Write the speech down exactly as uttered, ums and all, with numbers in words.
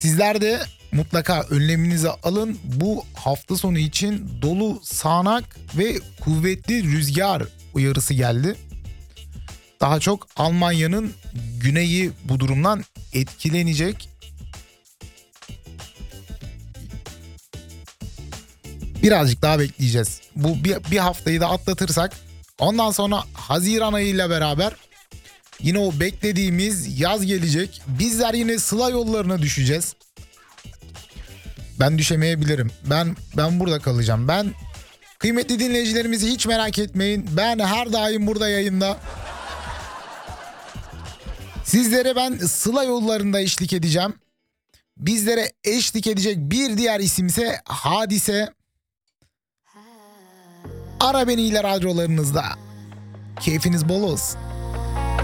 Sizler de mutlaka önleminizi alın. Bu hafta sonu için dolu, sağanak ve kuvvetli rüzgar uyarısı geldi. Daha çok Almanya'nın güneyi bu durumdan etkilenecek. Birazcık daha bekleyeceğiz. Bu bir, bir haftayı da atlatırsak ondan sonra Haziran ayıyla beraber yine o beklediğimiz yaz gelecek. Bizler yine sıla yollarına düşeceğiz. Ben düşemeyebilirim. Ben ben burada kalacağım. Ben kıymetli dinleyicilerimizi hiç merak etmeyin. Ben her daim burada yayında. Sizlere ben sıla yollarında eşlik edeceğim. Bizlere eşlik edecek bir diğer isimse Hadise. Ara beni ile radyolarınızda. Keyfiniz bol olsun.